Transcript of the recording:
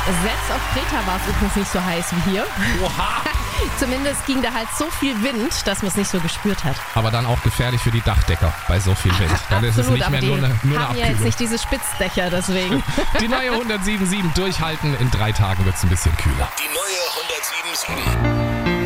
Selbst auf Kreta war es übrigens nicht so heiß wie hier. Oha! Zumindest ging da halt so viel Wind, dass man es nicht so gespürt hat. Aber dann auch gefährlich für die Dachdecker bei so viel Wind. Dann ist es Absolut, nicht aber mehr die nur eine haben ja Abkühlung. jetzt nicht diese Spitzdächer, deswegen. Die neue 107.7 durchhalten. In 3 Tagen wird es ein bisschen kühler. Die neue 107.7.